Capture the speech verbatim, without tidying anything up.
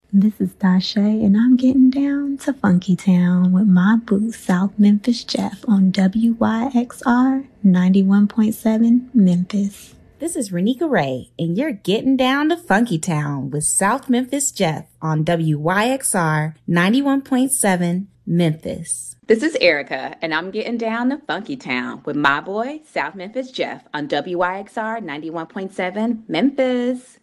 This is Dashay, and I'm getting down to Funky Town with my boo, South Memphis Jeff, on W Y X R ninety-one point seven Memphis. This is Renika Ray, and you're getting down to Funky Town with South Memphis Jeff on W Y X R ninety-one point seven Memphis. This is Erica, and I'm getting down to Funky Town with my boy, South Memphis Jeff, on W Y X R ninety-one point seven Memphis.